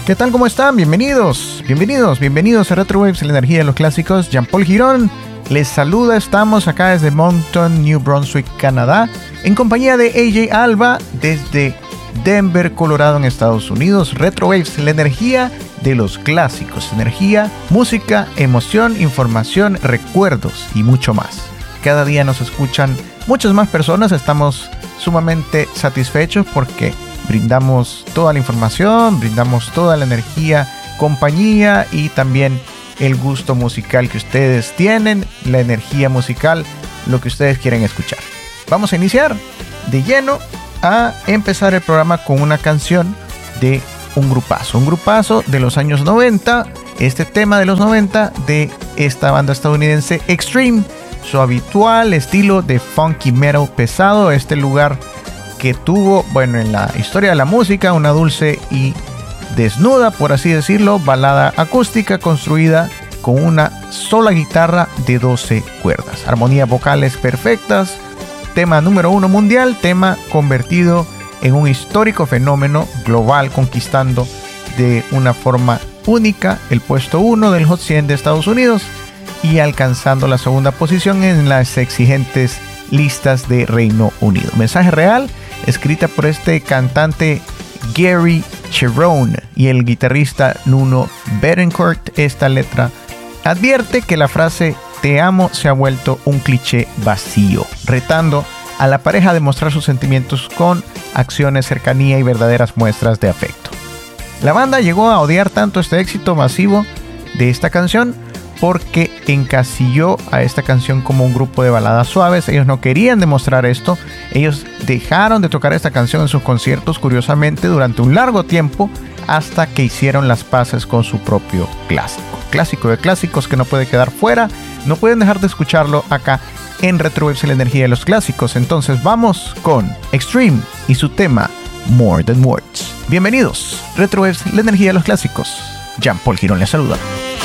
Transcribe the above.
¿Qué tal? ¿Cómo están? Bienvenidos a Retrowaves, la energía de los clásicos. Jean-Paul Girón les saluda. Estamos acá desde Moncton, New Brunswick, Canadá, en compañía de AJ Alba desde Denver, Colorado, en Estados Unidos. Retrowaves, la energía de los clásicos. Energía, música, emoción, información, recuerdos y mucho más. Cada día nos escuchan muchas más personas. Estamos sumamente satisfechos porque brindamos toda la información, brindamos toda la energía, compañía y también el gusto musical que ustedes tienen, la energía musical, lo que ustedes quieren escuchar. Vamos a iniciar de lleno a empezar el programa con una canción de un grupazo de los años 90, este tema de los 90 de esta banda estadounidense Extreme, su habitual estilo de funky metal pesado, este lugar que tuvo, bueno, en la historia de la música, una dulce y desnuda, por así decirlo, balada acústica construida con una sola guitarra de 12 cuerdas, armonías vocales perfectas, tema número 1 mundial, tema convertido en un histórico fenómeno global, conquistando de una forma única el puesto 1 del Hot 100 de Estados Unidos y alcanzando la segunda posición en las exigentes listas de Reino Unido. Mensaje real, escrita por este cantante Gary Cherone y el guitarrista Nuno Bettencourt. Esta letra advierte que la frase "te amo" se ha vuelto un cliché vacío, retando a la pareja a demostrar sus sentimientos con acciones, cercanía y verdaderas muestras de afecto. La banda llegó a odiar tanto este éxito masivo de esta canción porque encasilló a esta canción como un grupo de baladas suaves. Ellos no querían demostrar esto. Ellos dejaron de tocar esta canción en sus conciertos, curiosamente, durante un largo tiempo, hasta que hicieron las paces con su propio clásico de clásicos que no puede quedar fuera. No pueden dejar de escucharlo acá en Retrowaves, la energía de los clásicos. Entonces vamos con Extreme y su tema More Than Words. Bienvenidos, Retrowaves, la energía de los clásicos. Jean-Paul Girón les saluda.